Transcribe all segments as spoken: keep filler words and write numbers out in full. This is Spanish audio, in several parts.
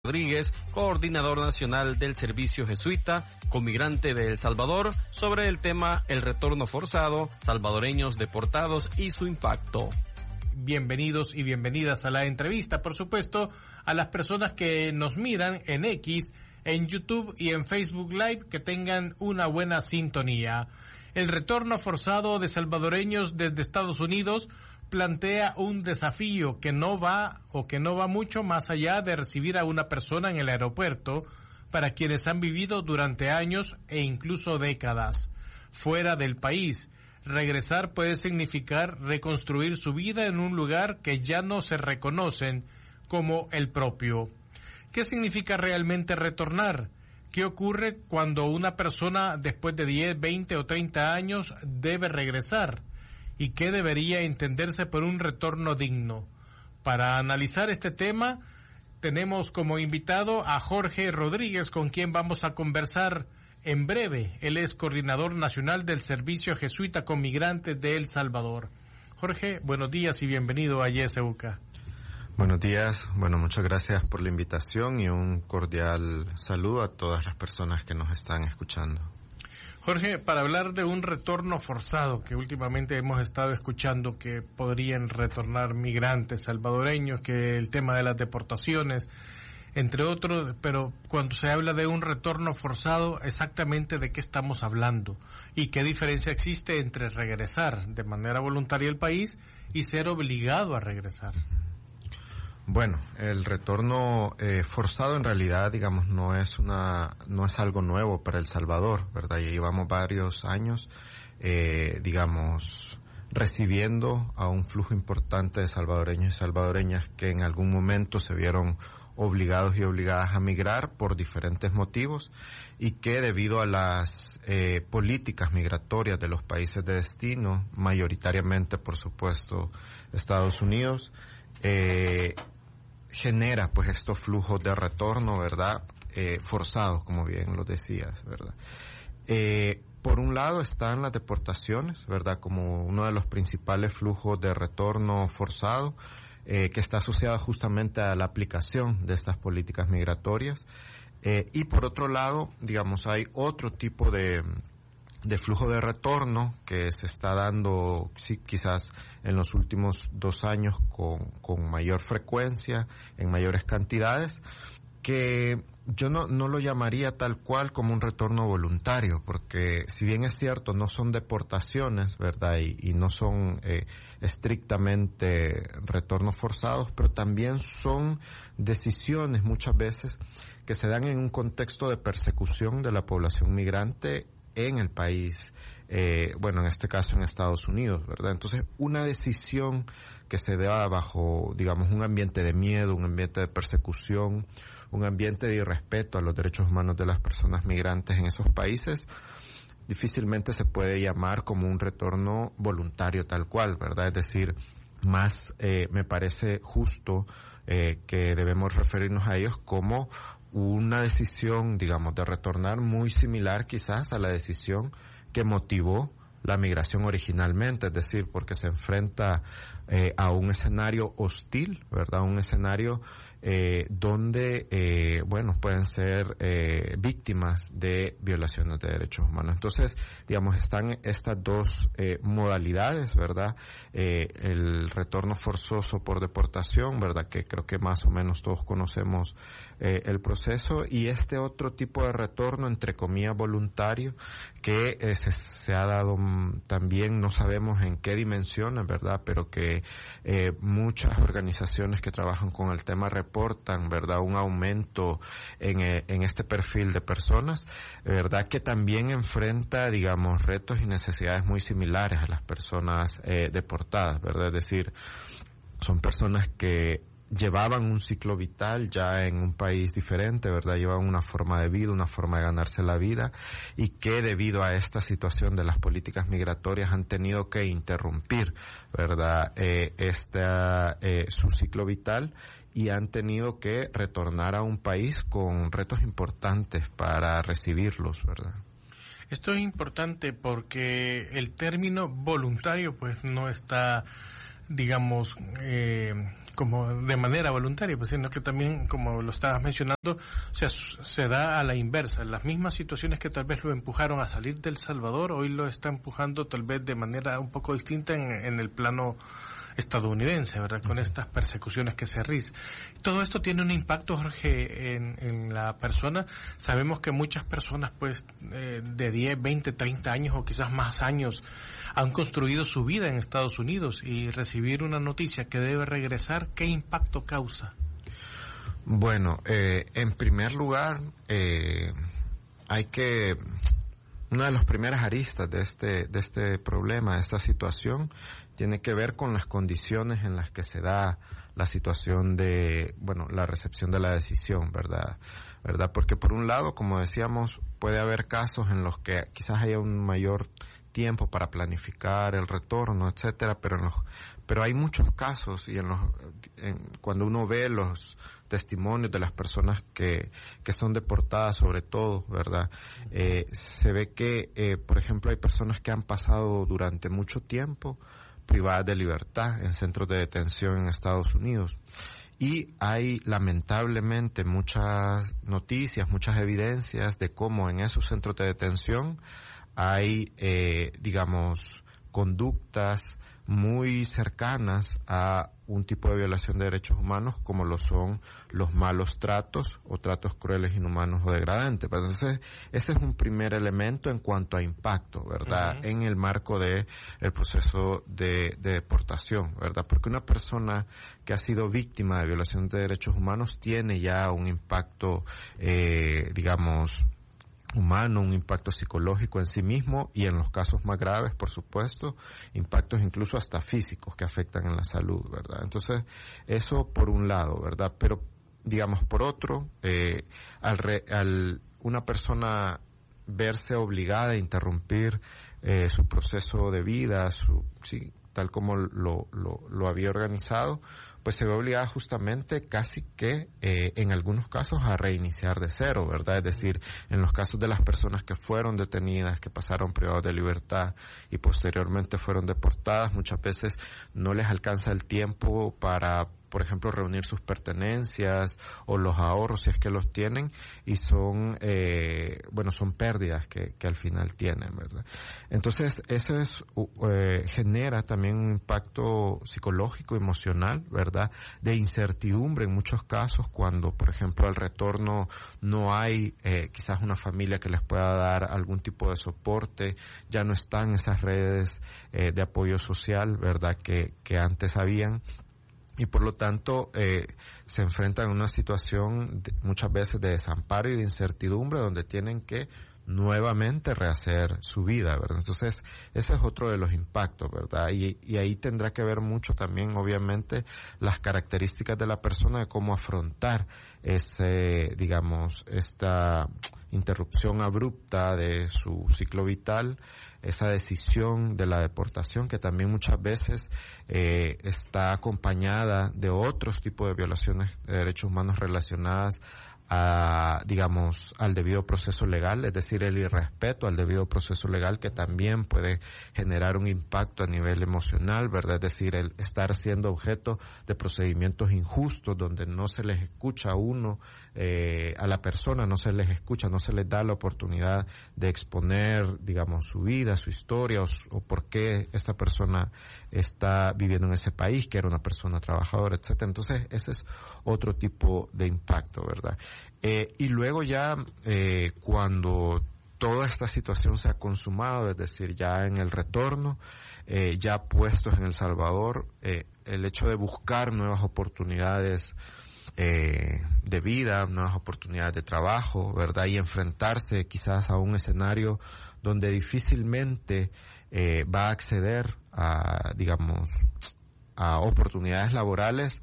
Rodríguez, coordinador nacional del Servicio Jesuita Comigrante de El Salvador, sobre el tema el retorno forzado, salvadoreños deportados y su impacto. Bienvenidos y bienvenidas a la entrevista, por supuesto, a las personas que nos miran en X, en YouTube y en Facebook Live, que tengan una buena sintonía. El retorno forzado de salvadoreños desde Estados Unidos plantea un desafío que no va o que no va mucho más allá de recibir a una persona en el aeropuerto para quienes han vivido durante años e incluso décadas fuera del país. Regresar puede significar reconstruir su vida en un lugar que ya no se reconocen como el propio. ¿Qué significa realmente retornar? ¿Qué ocurre cuando una persona después de diez, veinte o treinta años debe regresar? ¿Y qué debería entenderse por un retorno digno? Para analizar este tema, tenemos como invitado a Jorge Rodríguez, con quien vamos a conversar en breve. Él es coordinador nacional del Servicio Jesuita Comigrante de El Salvador. Jorge, buenos días y bienvenido a YesEuca. Buenos días, bueno, muchas gracias por la invitación y un cordial saludo a todas las personas que nos están escuchando. Jorge, para hablar de un retorno forzado que últimamente hemos estado escuchando que podrían retornar migrantes salvadoreños, que el tema de las deportaciones, entre otros, pero cuando se habla de un retorno forzado, exactamente de qué estamos hablando y qué diferencia existe entre regresar de manera voluntaria al país y ser obligado a regresar. Bueno, el retorno eh, forzado en realidad, digamos, no es una, no es algo nuevo para El Salvador, ¿verdad? Ya llevamos varios años, eh, digamos, recibiendo a un flujo importante de salvadoreños y salvadoreñas que en algún momento se vieron obligados y obligadas a migrar por diferentes motivos y que debido a las eh, políticas migratorias de los países de destino, mayoritariamente, por supuesto, Estados Unidos, eh, genera pues estos flujos de retorno, ¿verdad? Eh, forzados, como bien lo decías, ¿verdad? Eh, por un lado están las deportaciones, ¿verdad? Como uno de los principales flujos de retorno forzado, eh, que está asociado justamente a la aplicación de estas políticas migratorias. Eh, y por otro lado, digamos, hay otro tipo de de flujo de retorno que se está dando sí, quizás en los últimos dos años con, con mayor frecuencia, en mayores cantidades, que yo no, no lo llamaría tal cual como un retorno voluntario, porque si bien es cierto, no son deportaciones, ¿verdad? Y, y no son eh, estrictamente retornos forzados, pero también son decisiones muchas veces que se dan en un contexto de persecución de la población migrante en el país, eh, bueno, en este caso en Estados Unidos, ¿verdad? Entonces, una decisión que se da bajo, digamos, un ambiente de miedo, un ambiente de persecución, un ambiente de irrespeto a los derechos humanos de las personas migrantes en esos países, difícilmente se puede llamar como un retorno voluntario tal cual, ¿verdad? Es decir, más eh, me parece justo eh, que debemos referirnos a ellos como una decisión, digamos, de retornar muy similar quizás a la decisión que motivó la migración originalmente, es decir, porque se enfrenta eh, a un escenario hostil, ¿verdad? Un escenario eh, donde, eh, bueno, pueden ser eh, víctimas de violaciones de derechos humanos. Entonces, digamos, están estas dos eh, modalidades, ¿verdad? Eh, el retorno forzoso por deportación, ¿verdad? Que creo que más o menos todos conocemos eh, el proceso, y este otro tipo de retorno, entre comillas, voluntario, que eh, se, se ha dado también, no sabemos en qué dimensiones, ¿verdad? Pero que eh, muchas organizaciones que trabajan con el tema reportan, ¿verdad? Un aumento en, eh, en este perfil de personas, ¿verdad? Que también enfrenta, digamos, retos y necesidades muy similares a las personas eh, deportadas, ¿verdad? Es decir, son personas que llevaban un ciclo vital ya en un país diferente, ¿verdad? Llevaban una forma de vida, una forma de ganarse la vida, y que debido a esta situación de las políticas migratorias han tenido que interrumpir, ¿verdad? Eh, esta, eh, su ciclo vital, y han tenido que retornar a un país con retos importantes para recibirlos, ¿verdad? Esto es importante porque el término voluntario pues no está digamos, eh, como de manera voluntaria, pues, sino que también, como lo estabas mencionando, o sea, se da a la inversa. Las mismas situaciones que tal vez lo empujaron a salir de El Salvador, hoy lo está empujando tal vez de manera un poco distinta en, en el plano estadounidense, ¿verdad? Con estas persecuciones que se rizan. Todo esto tiene un impacto, Jorge, en, en la persona. Sabemos que muchas personas, pues, eh, de diez, veinte, treinta años o quizás más años han construido su vida en Estados Unidos, y recibir una noticia que debe regresar, ¿qué impacto causa? Bueno, eh, en primer lugar, eh, hay que... Una de las primeras aristas de este, de este problema, de esta situación, tiene que ver con las condiciones en las que se da la situación de, bueno, la recepción de la decisión, ¿verdad? ¿Verdad? Porque por un lado, como decíamos, puede haber casos en los que quizás haya un mayor tiempo para planificar el retorno, etcétera, pero en los, pero hay muchos casos, y en los, en, cuando uno ve los testimonios de las personas que, que son deportadas, sobre todo, ¿verdad? Eh, se ve que, eh, por ejemplo, hay personas que han pasado durante mucho tiempo privadas de libertad en centros de detención en Estados Unidos. Y hay lamentablemente muchas noticias, muchas evidencias de cómo en esos centros de detención hay, eh, digamos, conductas muy cercanas a un tipo de violación de derechos humanos, como lo son los malos tratos o tratos crueles, inhumanos o degradantes. Entonces, ese es un primer elemento en cuanto a impacto, ¿verdad? Uh-huh. En el marco de el proceso de, de deportación, ¿verdad? Porque una persona que ha sido víctima de violación de derechos humanos tiene ya un impacto, eh, digamos, humano, un impacto psicológico en sí mismo, y en los casos más graves, por supuesto, impactos incluso hasta físicos que afectan en la salud, ¿verdad? Entonces, eso por un lado, ¿verdad? Pero, digamos, por otro, eh, al, re, al una persona verse obligada a interrumpir eh, su proceso de vida, su, sí, tal como lo, lo, lo había organizado, pues se ve obligada justamente casi que eh, en algunos casos a reiniciar de cero, ¿verdad? Es decir, en los casos de las personas que fueron detenidas, que pasaron privados de libertad y posteriormente fueron deportadas, muchas veces no les alcanza el tiempo para, por ejemplo, reunir sus pertenencias o los ahorros, si es que los tienen, y son, eh, bueno, son pérdidas que, que al final tienen, ¿verdad? Entonces, eso es, eh, genera también un impacto psicológico, emocional, ¿verdad? De incertidumbre en muchos casos, cuando, por ejemplo, al retorno no hay eh, quizás una familia que les pueda dar algún tipo de soporte, ya no están esas redes eh, de apoyo social, ¿verdad? Que, que antes habían. Y por lo tanto, eh, se enfrentan a una situación de, muchas veces de desamparo y de incertidumbre, donde tienen que nuevamente rehacer su vida, ¿verdad? Entonces, ese es otro de los impactos, ¿verdad? Y, y ahí tendrá que ver mucho también, obviamente, las características de la persona, de cómo afrontar ese, digamos, esta interrupción abrupta de su ciclo vital, esa decisión de la deportación, que también muchas veces eh, está acompañada de otros tipos de violaciones de derechos humanos relacionadas a, digamos, al debido proceso legal, es decir, el irrespeto al debido proceso legal, que también puede generar un impacto a nivel emocional, ¿verdad? Es decir, el estar siendo objeto de procedimientos injustos donde no se les escucha a uno, eh, a la persona, no se les escucha, no se les da la oportunidad de exponer, digamos, su vida, su historia, o, o por qué esta persona está viviendo en ese país, que era una persona trabajadora, etcétera. Entonces, ese es otro tipo de impacto, ¿verdad? Eh, y luego ya, eh, cuando toda esta situación se ha consumado, es decir, ya en el retorno, eh, ya puestos en El Salvador, eh, el hecho de buscar nuevas oportunidades eh, de vida, nuevas oportunidades de trabajo, ¿verdad? Y enfrentarse quizás a un escenario donde difícilmente eh, va a acceder a, digamos, a oportunidades laborales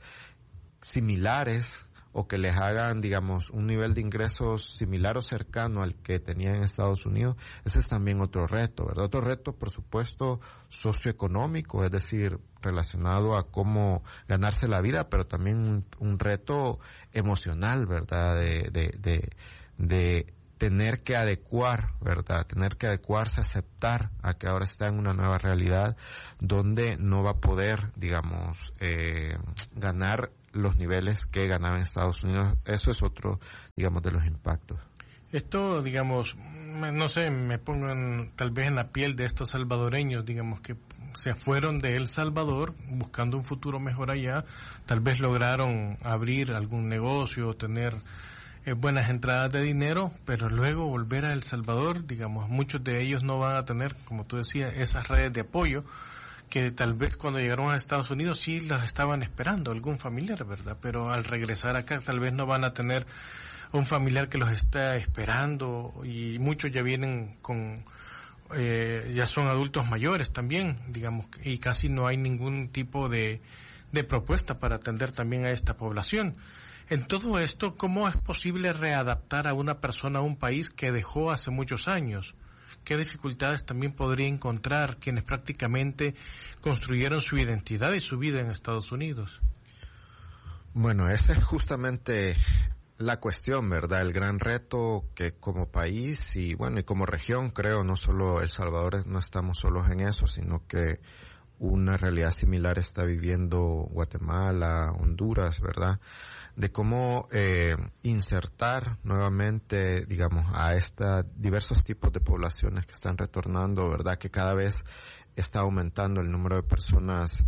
similares, o que les hagan, digamos, un nivel de ingresos similar o cercano al que tenían en Estados Unidos. Ese es también otro reto, ¿verdad? Otro reto, por supuesto, socioeconómico, es decir, relacionado a cómo ganarse la vida, pero también un, un reto emocional, ¿verdad? De, de, de, de tener que adecuar, ¿verdad? Tener que adecuarse, aceptar a que ahora está en una nueva realidad donde no va a poder, digamos, eh, ganar los niveles que ganaba en Estados Unidos. Eso es otro, digamos, de los impactos. Esto, digamos, no sé, me pongo en, tal vez en la piel de estos salvadoreños, digamos, que se fueron de El Salvador buscando un futuro mejor allá, tal vez lograron abrir algún negocio, tener eh, buenas entradas de dinero, pero luego volver a El Salvador, digamos, muchos de ellos no van a tener, como tú decías, esas redes de apoyo que tal vez cuando llegaron a Estados Unidos sí las estaban esperando, algún familiar, ¿verdad? Pero al regresar acá tal vez no van a tener un familiar que los está esperando, y muchos ya vienen con, eh, ya son adultos mayores también, digamos, y casi no hay ningún tipo de, de propuesta para atender también a esta población. En todo esto, ¿cómo es posible readaptar a una persona a un país que dejó hace muchos años? ¿Qué dificultades también podría encontrar quienes prácticamente construyeron su identidad y su vida en Estados Unidos? Bueno, esa es justamente la cuestión, ¿verdad? El gran reto que como país y bueno, y como región, creo, no solo El Salvador, no estamos solos en eso, sino que una realidad similar está viviendo Guatemala, Honduras, ¿verdad? De cómo eh, insertar nuevamente, digamos, a estos diversos tipos de poblaciones que están retornando, ¿verdad? Que cada vez está aumentando el número de personas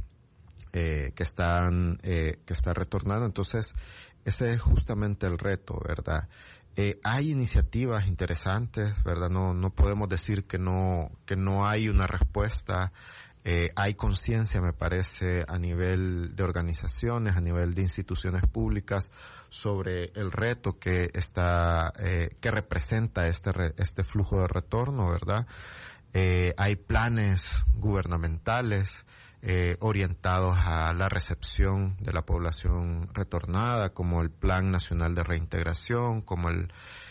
eh, que están eh, que está retornando. Entonces, ese es justamente el reto, ¿verdad? Eh, hay iniciativas interesantes, ¿verdad? No no podemos decir que no que no hay una respuesta. Eh, hay conciencia, me parece, a nivel de organizaciones, a nivel de instituciones públicas sobre el reto que está, eh, que representa este re, este flujo de retorno, ¿verdad? Eh, hay planes gubernamentales eh, orientados a la recepción de la población retornada, como el Plan Nacional de Reintegración, como el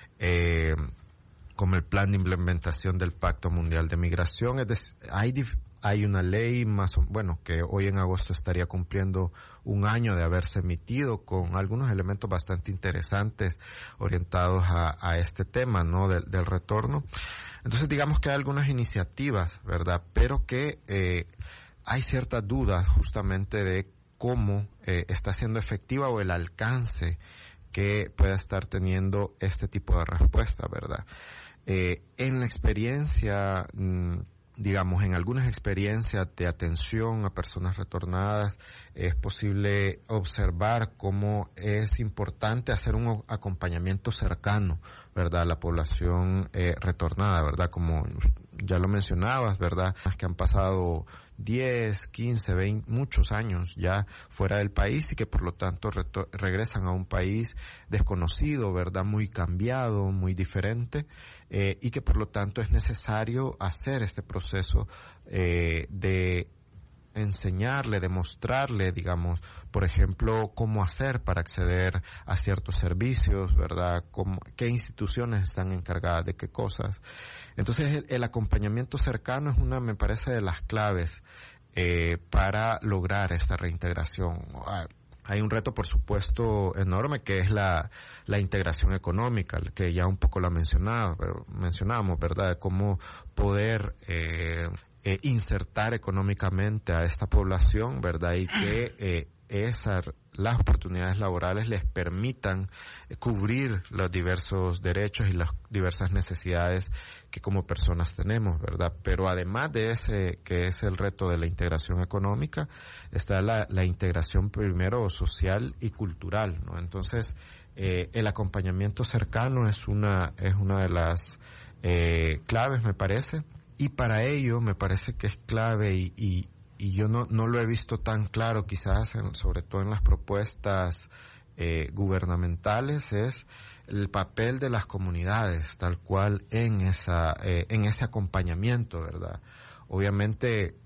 eh, como el Plan de Implementación del Pacto Mundial de Migración. Es decir, hay dif- Hay una ley más, bueno, que hoy en agosto estaría cumpliendo un año de haberse emitido, con algunos elementos bastante interesantes orientados a, a este tema, ¿no? Del, del retorno. Entonces, digamos que hay algunas iniciativas, ¿verdad? Pero que eh, hay ciertas dudas justamente de cómo eh, está siendo efectiva o el alcance que pueda estar teniendo este tipo de respuesta, ¿verdad? Eh, en la experiencia, mmm, digamos, en algunas experiencias de atención a personas retornadas, es posible observar cómo es importante hacer un acompañamiento cercano, ¿verdad?, a la población eh, retornada, ¿verdad? Como ya lo mencionabas, ¿verdad?, que han pasado diez, quince, veinte, muchos años ya fuera del país y que por lo tanto reto- regresan a un país desconocido, ¿verdad?, muy cambiado, muy diferente, eh, y que por lo tanto es necesario hacer este proceso eh, de enseñarle, demostrarle, digamos, por ejemplo, cómo hacer para acceder a ciertos servicios, ¿verdad?, cómo, qué instituciones están encargadas de qué cosas. Entonces, el, el acompañamiento cercano es una, me parece, de las claves eh, para lograr esta reintegración. Hay un reto, por supuesto, enorme, que es la, la integración económica, que ya un poco la mencionaba, pero mencionamos, ¿verdad?, cómo poder eh, eh, insertar económicamente a esta población, ¿verdad?, y que eh, esas, las oportunidades laborales les permitan eh, cubrir los diversos derechos y las diversas necesidades que como personas tenemos, ¿verdad? Pero además de ese, que es el reto de la integración económica, está la, la integración primero social y cultural, ¿no? Entonces, eh, el acompañamiento cercano es una, es una de las eh, claves, me parece, y para ello me parece que es clave y, y y yo no no lo he visto tan claro, quizás en, sobre todo en las propuestas eh, gubernamentales, es el papel de las comunidades tal cual en esa eh, en ese acompañamiento, ¿verdad? Obviamente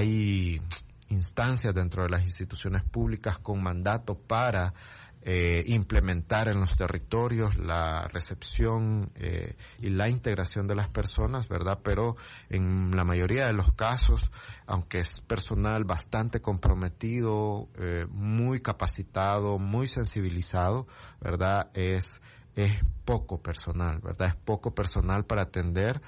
hay instancias dentro de las instituciones públicas con mandato para eh, implementar en los territorios la recepción eh, y la integración de las personas, ¿verdad? Pero en la mayoría de los casos, aunque es personal bastante comprometido, eh, muy capacitado, muy sensibilizado, ¿verdad?, es es poco personal, ¿verdad? Es poco personal para atender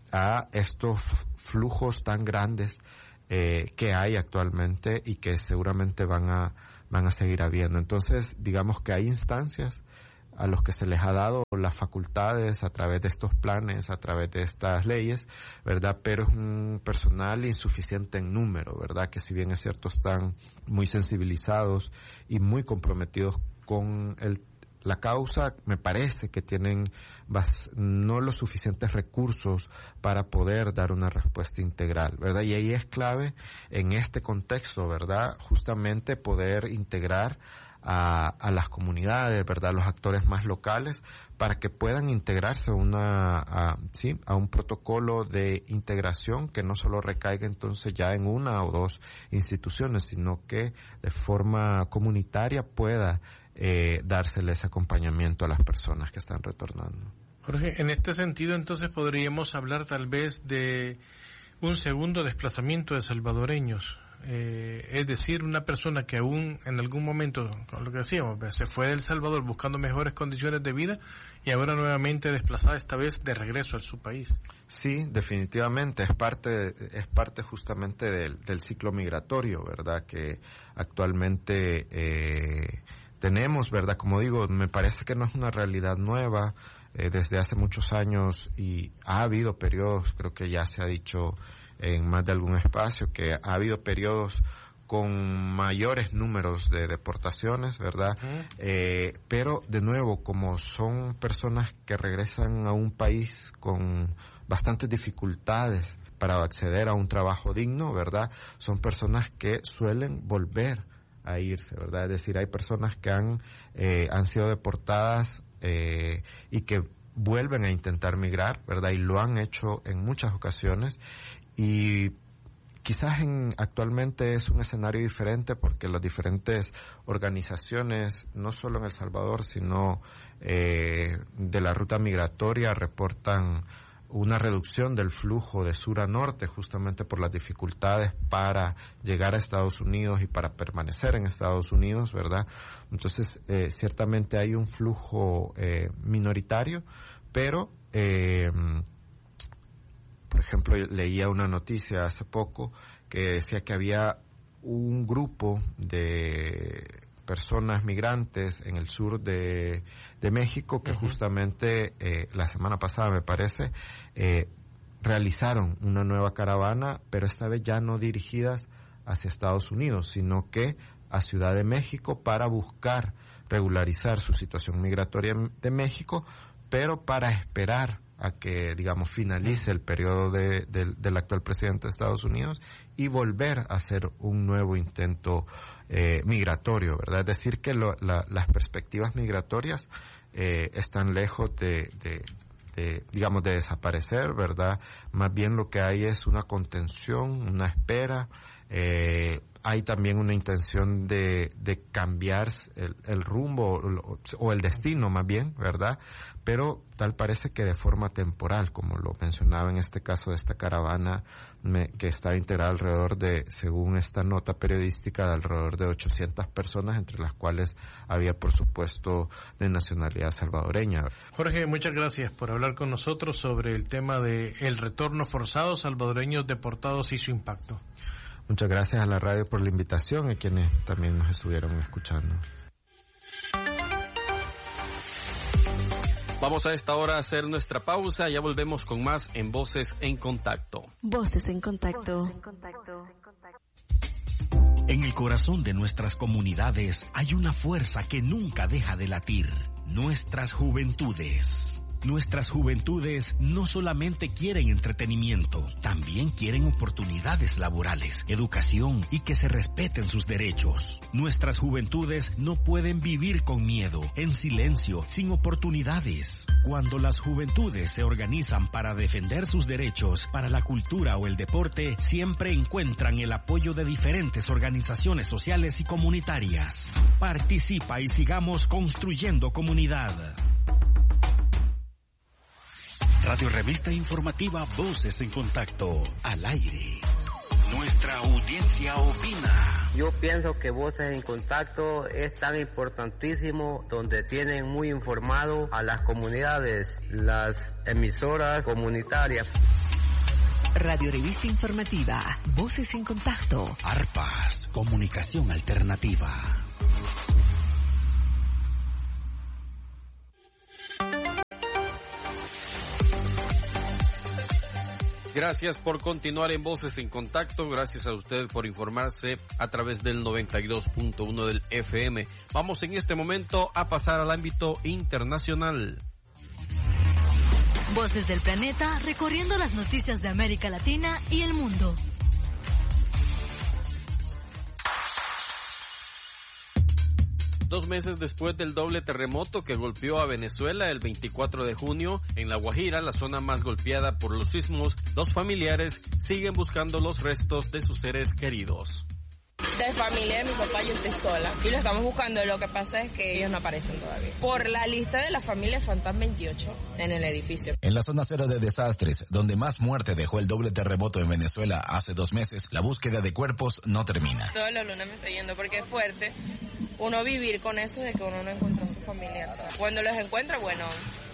a estos flujos tan grandes eh, que hay actualmente y que seguramente van a van a seguir habiendo. Entonces, digamos que hay instancias a los que se les ha dado las facultades a través de estos planes, a través de estas leyes, ¿verdad? Pero es un personal insuficiente en número, ¿verdad? Que si bien es cierto están muy sensibilizados y muy comprometidos con el la causa, me parece que tienen bas, no los suficientes recursos para poder dar una respuesta integral, ¿verdad? Y ahí es clave en este contexto, ¿verdad? Justamente poder integrar a, a las comunidades, ¿verdad? Los actores más locales para que puedan integrarse a una, a, sí, a un protocolo de integración que no solo recaiga entonces ya en una o dos instituciones, sino que de forma comunitaria pueda Eh, dárseles acompañamiento a las personas que están retornando. Jorge, en este sentido entonces podríamos hablar tal vez de un segundo desplazamiento de salvadoreños, eh, es decir, una persona que aún en algún momento, con lo que decíamos, se fue de El Salvador buscando mejores condiciones de vida y ahora nuevamente desplazada, esta vez de regreso a su país. Sí, definitivamente, es parte, es parte justamente del, del ciclo migratorio, ¿verdad? Que actualmente eh, tenemos, ¿verdad? Como digo, me parece que no es una realidad nueva, eh, desde hace muchos años, y ha habido periodos, creo que ya se ha dicho en más de algún espacio, que ha habido periodos con mayores números de deportaciones, ¿verdad? Uh-huh. Eh, pero, de nuevo, como son personas que regresan a un país con bastantes dificultades para acceder a un trabajo digno, ¿verdad? Son personas que suelen volver a irse, ¿verdad? Es decir, hay personas que han eh, han sido deportadas eh, y que vuelven a intentar migrar, ¿verdad? Y lo han hecho en muchas ocasiones, y quizás en, actualmente es un escenario diferente porque las diferentes organizaciones, no solo en El Salvador, sino eh, de la ruta migratoria, reportan una reducción del flujo de sur a norte justamente por las dificultades para llegar a Estados Unidos y para permanecer en Estados Unidos, ¿verdad? Entonces, eh, ciertamente hay un flujo eh, minoritario, pero, eh, por ejemplo, leía una noticia hace poco que decía que había un grupo de personas migrantes en el sur de, de México que uh-huh. justamente eh, la semana pasada, me parece, eh, realizaron una nueva caravana, pero esta vez ya no dirigidas hacia Estados Unidos, sino que a Ciudad de México para buscar regularizar su situación migratoria de México, pero para esperar a que, digamos, finalice el periodo de, de, del actual presidente de Estados Unidos y volver a hacer un nuevo intento eh, migratorio, ¿verdad? Es decir, que lo, la, las perspectivas migratorias eh, están lejos de, de, de, digamos, de desaparecer, ¿verdad? Más bien lo que hay es una contención, una espera. Eh, hay también una intención de, de cambiar el, el rumbo o, o el destino, más bien, ¿verdad? Pero tal parece que de forma temporal, como lo mencionaba en este caso de esta caravana, me, que estaba integrada alrededor de, según esta nota periodística, de alrededor de ochocientas personas, entre las cuales había, por supuesto, de nacionalidad salvadoreña. Jorge, muchas gracias por hablar con nosotros sobre el tema de el retorno forzado, salvadoreños deportados y su impacto. Muchas gracias a la radio por la invitación y a quienes también nos estuvieron escuchando. Vamos a esta hora a hacer nuestra pausa, ya volvemos con más en Voces en Contacto. Voces en Contacto. En el corazón de nuestras comunidades hay una fuerza que nunca deja de latir, nuestras juventudes. Nuestras juventudes no solamente quieren entretenimiento, también quieren oportunidades laborales, educación y que se respeten sus derechos. Nuestras juventudes no pueden vivir con miedo, en silencio, sin oportunidades. Cuando las juventudes se organizan para defender sus derechos, para la cultura o el deporte, siempre encuentran el apoyo de diferentes organizaciones sociales y comunitarias. Participa y sigamos construyendo comunidad. Radio Revista Informativa Voces en Contacto, al aire. Nuestra audiencia opina. Yo pienso que Voces en Contacto es tan importantísimo, donde tienen muy informado a las comunidades, las emisoras comunitarias. Radio Revista Informativa, Voces en Contacto. Arpas, comunicación alternativa. Gracias por continuar en Voces en Contacto. Gracias a usted por informarse a través del noventa y dos punto uno del F M. Vamos en este momento a pasar al ámbito internacional. Voces del planeta recorriendo las noticias de América Latina y el mundo. Dos meses después del doble terremoto que golpeó a Venezuela el veinticuatro de junio, en La Guajira, la zona más golpeada por los sismos, los familiares siguen buscando los restos de sus seres queridos. De familia de mi papá yo estoy sola y lo estamos buscando. Lo que pasa es que ellos no aparecen todavía. Por la lista de la familia faltan veintiocho en el edificio. En la zona cero de desastres, donde más muerte dejó el doble terremoto en Venezuela hace dos meses, la búsqueda de cuerpos no termina. Todos los lunes me estoy yendo porque es fuerte uno vivir con eso de que uno no encuentra a su familia. Cuando los encuentra, bueno,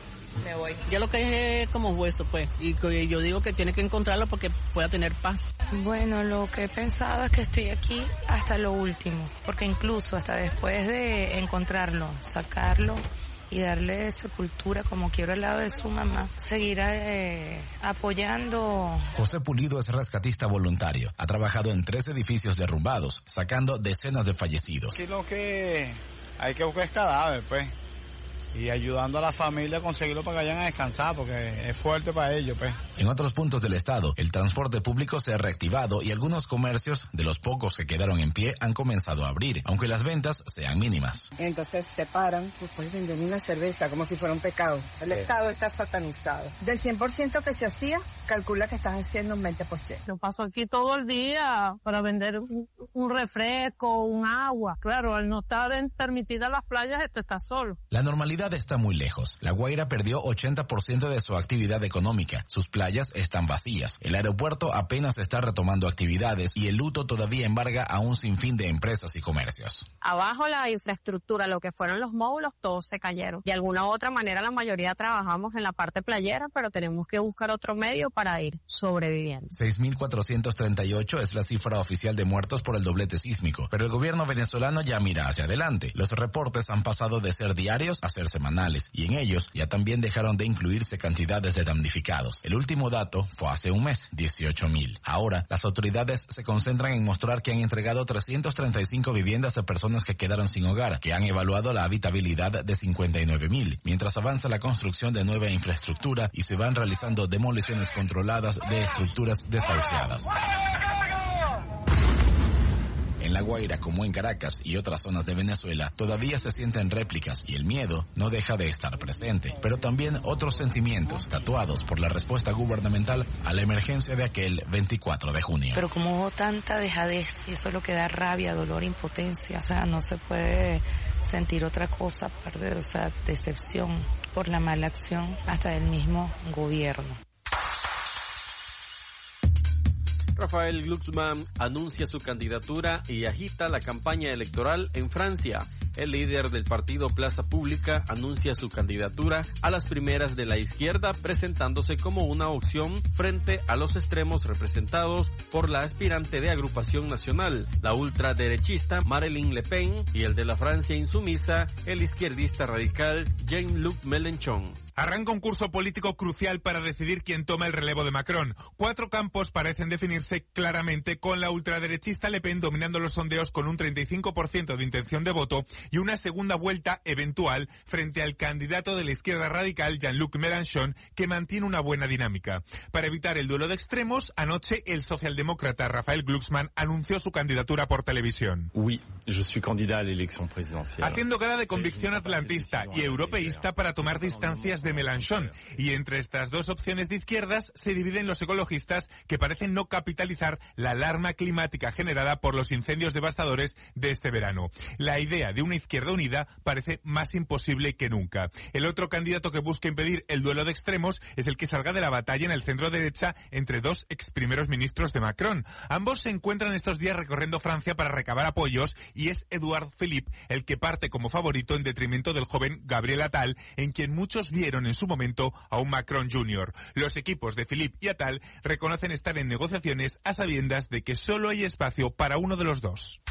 me voy. Ya lo que es como hueso, pues, y yo digo que tiene que encontrarlo porque pueda tener paz. Bueno, lo que he pensado es que estoy aquí hasta lo último, porque incluso hasta después de encontrarlo, sacarlo y darle sepultura como quiero al lado de su mamá, seguirá eh, apoyando. José Pulido es rescatista voluntario. Ha trabajado en tres edificios derrumbados, sacando decenas de fallecidos. Sí, lo que hay que buscar es cadáver, pues. Y ayudando a la familia a conseguirlo para que vayan a descansar, porque es fuerte para ellos, pues. En otros puntos del estado, el transporte público se ha reactivado y algunos comercios, de los pocos que quedaron en pie, han comenzado a abrir, aunque las ventas sean mínimas. Entonces se paran, pues pueden vender una cerveza como si fuera un pecado. El sí. Estado está satanizado. Del cien por ciento que se hacía, calcula que estás haciendo un veinte por ciento. Yo paso aquí todo el día para vender un, un refresco, un agua. Claro, al no estar permitidas las playas, esto está solo. La normalidad está muy lejos. La Guaira perdió ochenta por ciento de su actividad económica. Sus playas están vacías. El aeropuerto apenas está retomando actividades y el luto todavía embarga a un sinfín de empresas y comercios. Abajo la infraestructura, lo que fueron los módulos, todos se cayeron. De alguna u otra manera la mayoría trabajamos en la parte playera, pero tenemos que buscar otro medio para ir sobreviviendo. seis mil cuatrocientos treinta y ocho es la cifra oficial de muertos por el doblete sísmico, pero el gobierno venezolano ya mira hacia adelante. Los reportes han pasado de ser diarios a ser semanales, y en ellos ya también dejaron de incluirse cantidades de damnificados. El último dato fue hace un mes, dieciocho mil. Ahora, las autoridades se concentran en mostrar que han entregado trescientas treinta y cinco viviendas a personas que quedaron sin hogar, que han evaluado la habitabilidad de cincuenta y nueve mil, mientras avanza la construcción de nueva infraestructura y se van realizando demoliciones controladas de estructuras desahuciadas. En La Guaira, como en Caracas y otras zonas de Venezuela, todavía se sienten réplicas y el miedo no deja de estar presente, pero también otros sentimientos tatuados por la respuesta gubernamental a la emergencia de aquel veinticuatro de junio. Pero como hubo tanta dejadez, y eso es lo que da rabia, dolor, impotencia, o sea, no se puede sentir otra cosa aparte de, o sea, decepción por la mala acción hasta del mismo gobierno. Raphaël Glucksmann anuncia su candidatura y agita la campaña electoral en Francia. El líder del partido Plaza Pública anuncia su candidatura a las primeras de la izquierda, presentándose como una opción frente a los extremos representados por la aspirante de Agrupación Nacional, la ultraderechista Marine Le Pen, y el de la Francia insumisa, el izquierdista radical Jean-Luc Mélenchon. Arranca un curso político crucial para decidir quién toma el relevo de Macron. Cuatro campos parecen definirse claramente, con la ultraderechista Le Pen dominando los sondeos con un treinta y cinco por ciento de intención de voto y una segunda vuelta eventual frente al candidato de la izquierda radical Jean-Luc Mélenchon, que mantiene una buena dinámica. Para evitar el duelo de extremos, anoche el socialdemócrata Raphaël Glucksmann anunció su candidatura por televisión. Oui, Je suis candidat a la elección presidencial. Haciendo cara de convicción atlantista y europeísta para tomar distancias de Mélenchon. Y entre estas dos opciones de izquierdas se dividen los ecologistas, que parecen no capitalizar la alarma climática generada por los incendios devastadores de este verano. La idea de una izquierda unida parece más imposible que nunca. El otro candidato que busca impedir el duelo de extremos es el que salga de la batalla en el centro derecha entre dos ex primeros ministros de Macron. Ambos se encuentran estos días recorriendo Francia para recabar apoyos, y es Edouard Philippe el que parte como favorito en detrimento del joven Gabriel Attal, en quien muchos vieron en su momento a un Macron junior. Los equipos de Philippe y Attal reconocen estar en negociaciones a sabiendas de que solo hay espacio para uno de los dos.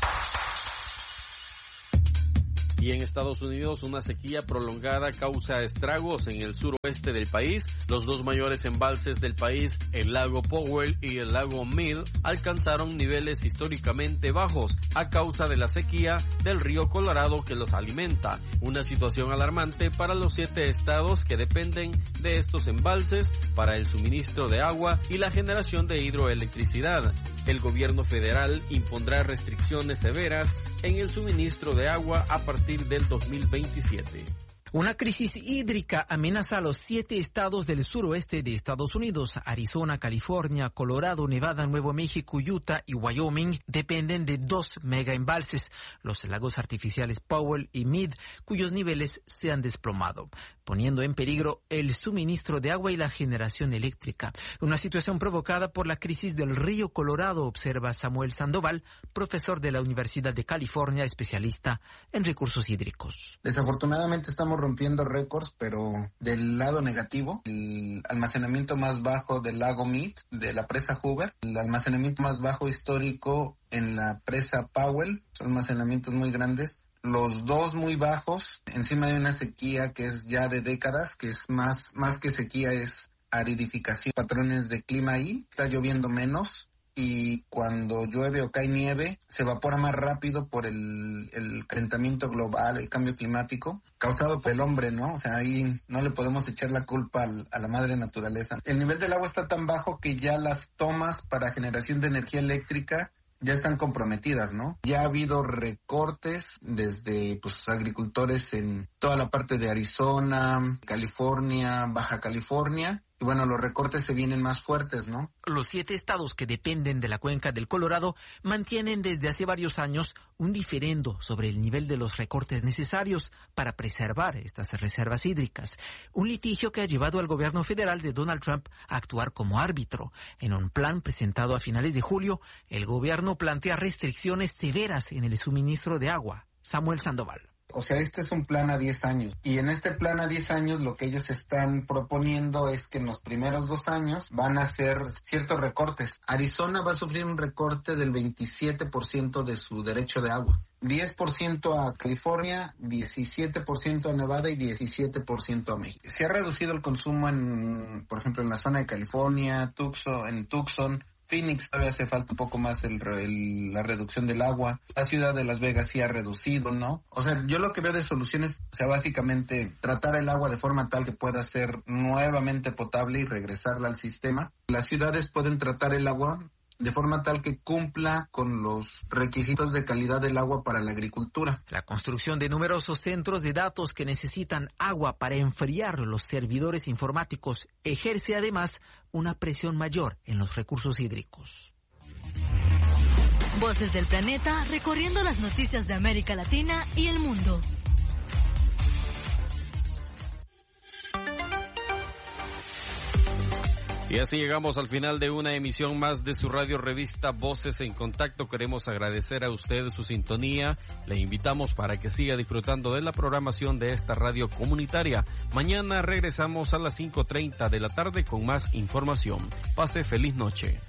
Y en Estados Unidos, una sequía prolongada causa estragos en el suroeste del país. Los dos mayores embalses del país, el lago Powell y el lago Mead, alcanzaron niveles históricamente bajos a causa de la sequía del río Colorado que los alimenta. Una situación alarmante para los siete estados que dependen de estos embalses para el suministro de agua y la generación de hidroelectricidad. El gobierno federal impondrá restricciones severas en el suministro de agua a partir del dos mil veintisiete. Una crisis hídrica amenaza a los siete estados del suroeste de Estados Unidos. Arizona, California, Colorado, Nevada, Nuevo México, Utah y Wyoming dependen de dos megaembalses, los lagos artificiales Powell y Mead, cuyos niveles se han desplomado, poniendo en peligro el suministro de agua y la generación eléctrica. Una situación provocada por la crisis del río Colorado, observa Samuel Sandoval, profesor de la Universidad de California, especialista en recursos hídricos. Desafortunadamente estamos rompiendo récords, pero del lado negativo, el almacenamiento más bajo del lago Mead, de la presa Hoover, el almacenamiento más bajo histórico en la presa Powell, son almacenamientos muy grandes. Los dos muy bajos, encima de una sequía que es ya de décadas, que es más, más que sequía, es aridificación, patrones de clima ahí, está lloviendo menos, y cuando llueve o cae nieve, se evapora más rápido por el, el calentamiento global, el cambio climático, causado por el hombre, ¿no? O sea, ahí no le podemos echar la culpa al, a la madre naturaleza. El nivel del agua está tan bajo que ya las tomas para generación de energía eléctrica ya están comprometidas, ¿no? Ya ha habido recortes desde pues agricultores en toda la parte de Arizona, California, Baja California. Y bueno, los recortes se vienen más fuertes, ¿no? Los siete estados que dependen de la cuenca del Colorado mantienen desde hace varios años un diferendo sobre el nivel de los recortes necesarios para preservar estas reservas hídricas. Un litigio que ha llevado al gobierno federal de Donald Trump a actuar como árbitro. En un plan presentado a finales de julio, el gobierno plantea restricciones severas en el suministro de agua. Samuel Sandoval. O sea, este es un plan a diez años. Y en este plan a diez años lo que ellos están proponiendo es que en los primeros dos años van a hacer ciertos recortes. Arizona va a sufrir un recorte del veintisiete por ciento de su derecho de agua. diez por ciento a California, diecisiete por ciento a Nevada y diecisiete por ciento a México. Se ha reducido el consumo en, por ejemplo, en la zona de California, Tucson, en Tucson, Phoenix todavía hace falta un poco más el, el, la reducción del agua. La ciudad de Las Vegas sí ha reducido, ¿no? O sea, yo lo que veo de soluciones, o sea, básicamente tratar el agua de forma tal que pueda ser nuevamente potable y regresarla al sistema. Las ciudades pueden tratar el agua de forma tal que cumpla con los requisitos de calidad del agua para la agricultura. La construcción de numerosos centros de datos que necesitan agua para enfriar los servidores informáticos ejerce además una presión mayor en los recursos hídricos. Voces del planeta recorriendo las noticias de América Latina y el mundo. Y así llegamos al final de una emisión más de su radio revista Voces en Contacto. Queremos agradecer a usted su sintonía. Le invitamos para que siga disfrutando de la programación de esta radio comunitaria. Mañana regresamos a las cinco treinta de la tarde con más información. Pase feliz noche.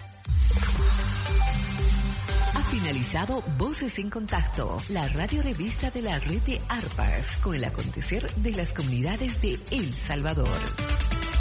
Ha finalizado Voces en Contacto, la radio revista de la red de ARPAS, con el acontecer de las comunidades de El Salvador.